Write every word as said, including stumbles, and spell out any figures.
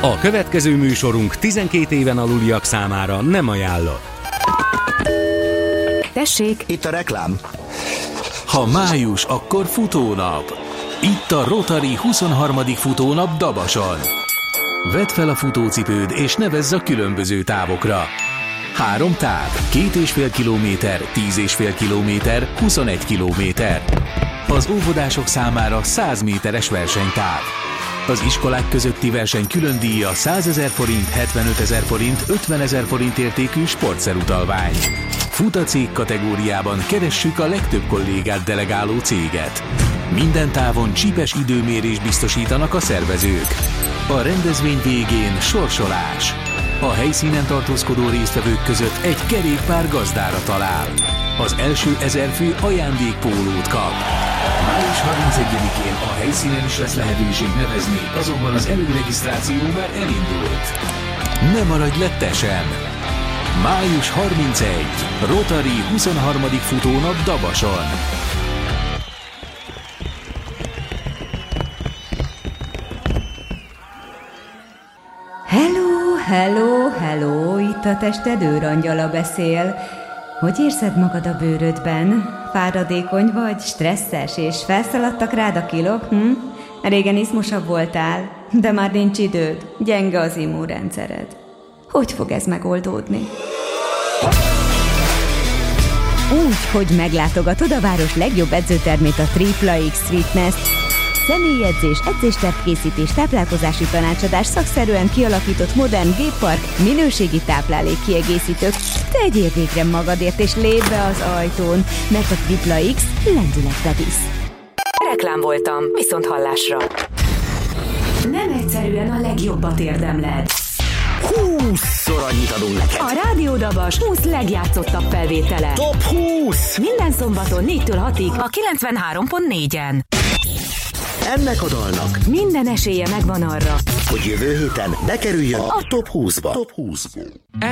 A következő műsorunk tizenkét éven aluliak számára nem ajánlott. Tessék, itt a reklám. Ha május, akkor futónap. Itt a Rotary huszonharmadik futónap Dabason. Vedd fel a futócipőd és nevezz a különböző távokra. Három táv, két és fél kilométer, tíz és fél kilométer, huszonegy kilométer. Az óvodások számára száz méteres versenytáv. Az iskolák közötti verseny külön díja százezer forint, hetvenötezer forint, ötvenezer forint értékű sportszerutalvány. Fut a cég kategóriában keressük a legtöbb kollégát delegáló céget. Minden távon csípes időmérés biztosítanak a szervezők. A rendezvény végén sorsolás. A helyszínen tartózkodó résztvevők között egy kerékpár gazdára talál. Az első ezer fő ajándékpólót kap. május harmincegyedikén a helyszínen is lesz lehetőség nevezni, azonban az előregisztráció már elindult. Ne maradj le te sem! május harmincegyedike. Rotary huszonharmadik futónap Dabason. hello, hello, hello, itt a tested őrangyala beszél. Hogy érzed magad a bőrödben? Fáradékony vagy, stresszes, és felszaladtak rád a kilók? Hm? Régen izmosabb voltál, de már nincs időd, gyenge az immunrendszered. Hogy fog ez megoldódni? Úgy, hogy meglátogatod a város legjobb edzőtermét, a Tripla X Fitness-t. Személyedzés, edzéstervkészítés, táplálkozási tanácsadás, szakszerűen kialakított modern géppark, minőségi táplálékkiegészítők. Tegyél végre magadért és lépj be az ajtón, mert a Tripla X lendületbe visz. Reklám voltam, viszont hallásra. Nem egyszerűen a legjobbat érdemled. húszszor annyit adunk neked. A Rádió Dabas húsz legjátszottabb felvétele. Top húsz! Minden szombaton négytől hatig a kilencvenhárom pont négyen. Ennek a dalnak minden esélye megvan arra, hogy jövő héten bekerüljön a Top húszba. Top húszba.